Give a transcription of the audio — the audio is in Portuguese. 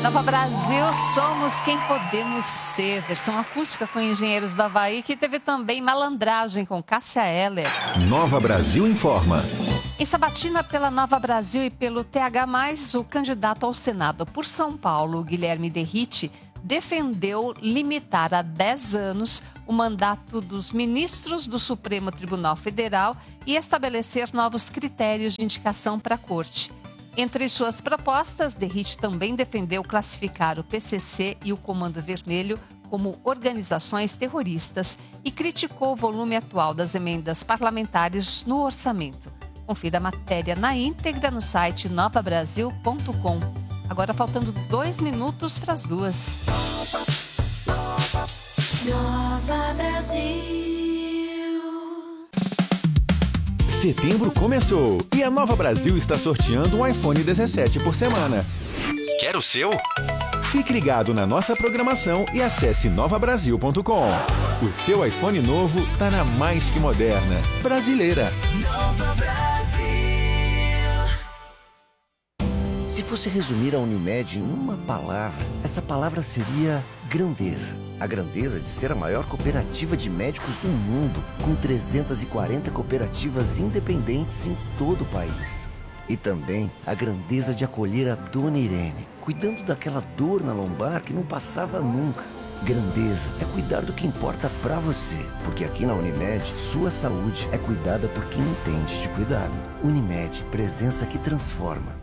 Nova Brasil, somos quem podemos ser. Versão acústica com Engenheiros do Havaí, que teve também Malandragem com Cássia Eller. Nova Brasil informa. Em sabatina pela Nova Brasil e pelo TH+, o candidato ao Senado por São Paulo, Guilherme Derrite, defendeu limitar a 10 anos o mandato dos ministros do Supremo Tribunal Federal e estabelecer novos critérios de indicação para a corte. Entre suas propostas, Derrite também defendeu classificar o PCC e o Comando Vermelho como organizações terroristas e criticou o volume atual das emendas parlamentares no orçamento. Confira a matéria na íntegra no site novabrasil.com. Agora faltando 2 minutos para as 2. Nova Brasil. Setembro começou e a Nova Brasil está sorteando um iPhone 17 por semana. Quer o seu? Fique ligado na nossa programação e acesse novabrasil.com. O seu iPhone novo tá na mais que moderna, brasileira. Nova Brasil. Se fosse resumir a Unimed em uma palavra, essa palavra seria grandeza. A grandeza de ser a maior cooperativa de médicos do mundo, com 340 cooperativas independentes em todo o país. E também a grandeza de acolher a Dona Irene, cuidando daquela dor na lombar que não passava nunca. Grandeza é cuidar do que importa pra você, porque aqui na Unimed, sua saúde é cuidada por quem entende de cuidado. Unimed, presença que transforma.